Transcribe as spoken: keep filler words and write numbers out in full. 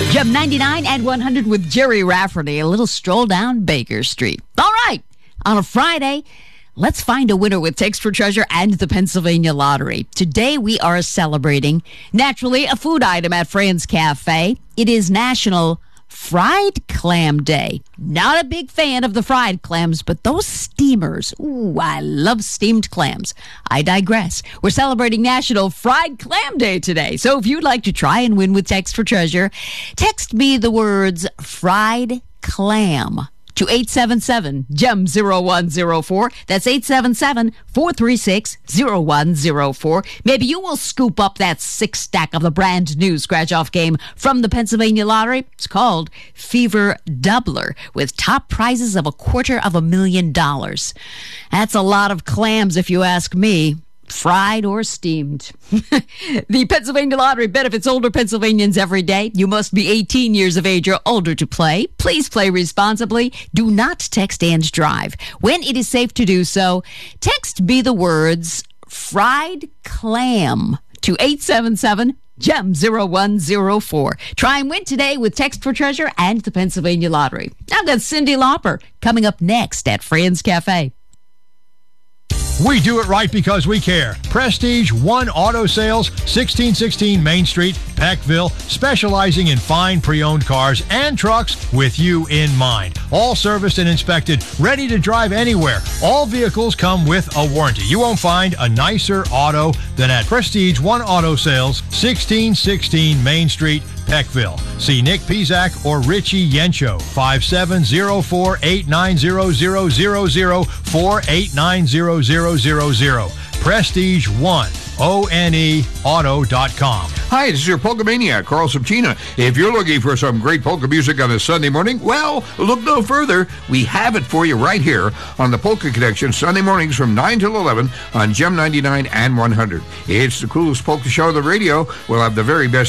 Gem ninety-nine and one hundred with Jerry Rafferty, a little stroll down Baker Street. All right, on a Friday, let's find a winner with Text for Treasure and the Pennsylvania Lottery. Today we are celebrating, naturally, a food item at Fran's Cafe. It is National Fried Clam Day. Not a big fan of the fried clams, but those steamers, ooh, I love steamed clams. I digress. We're celebrating National Fried Clam Day today. So if you'd like to try and win with Text for Treasure, text me the words fried clam to eight seven seven, G E M zero one zero four. That's eight seven seven, four three six, zero one zero four. Maybe you will scoop up that six stack of the brand new scratch-off game from the Pennsylvania Lottery. It's called Fever Doubler, with top prizes of a quarter of a million dollars. That's a lot of clams, if you ask me. Fried or steamed. The Pennsylvania Lottery benefits older Pennsylvanians every day. You must be eighteen years of age or older to play. Please play responsibly. Do not text and drive. When it is safe to do so, text me the words fried clam to eight seven seven, G E M zero one zero four. Try and win today with Text for Treasure and the Pennsylvania Lottery. I've got Cyndi Lauper coming up next at Fran's Cafe. We do it right because we care. Prestige One Auto Sales, sixteen sixteen Main Street, Peckville, specializing in fine pre-owned cars and trucks with you in mind. All serviced and inspected, ready to drive anywhere. All vehicles come with a warranty. You won't find a nicer auto than at Prestige One Auto Sales, sixteen sixteen Main Street, Peckville. See Nick Pizak or Richie Yencho, five seven zero four, eight nine zero zero zero zero, four eight nine zero zero zero zero. Prestige One, O N E auto dot com. Hi, this is your Polka Maniac, Carl Subchina. If you're looking for some great polka music on a Sunday morning, well, look no further. We have it for you right here on the Polka Connection, Sunday mornings from nine till eleven on Gem ninety-nine and one hundred. It's the coolest polka show on the radio. We'll have the very best